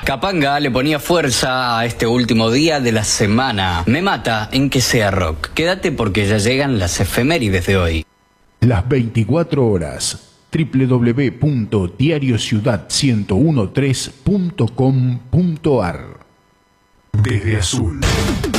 Capanga le ponía fuerza a este último día de la semana. Me mata en que sea rock. Quédate porque ya llegan las efemérides de hoy. Las 24 horas. www.diariociudad1013.com.ar. Desde Azul.